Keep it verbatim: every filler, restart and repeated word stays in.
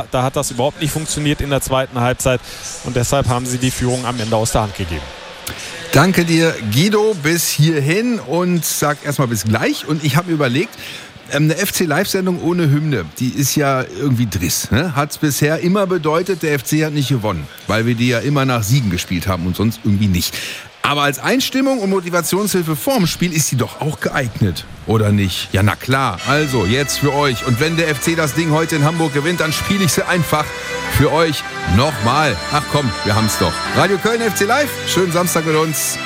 da, da hat das überhaupt nicht funktioniert in der zweiten Halbzeit und deshalb haben sie die Führung am Ende aus der Hand gegeben. Danke dir, Guido, bis hierhin und sag erstmal bis gleich. Und ich habe mir überlegt, eine F C-Live-Sendung ohne Hymne, die ist ja irgendwie Driss. Ne? Hat es bisher immer bedeutet, der F C hat nicht gewonnen, weil wir die ja immer nach Siegen gespielt haben und sonst irgendwie nicht. Aber als Einstimmung und Motivationshilfe vorm Spiel ist sie doch auch geeignet, oder nicht? Ja, na klar. Also, jetzt für euch. Und wenn der F C das Ding heute in Hamburg gewinnt, dann spiele ich sie einfach für euch nochmal. Ach komm, wir haben's doch. Radio Köln F C Live. Schönen Samstag mit uns.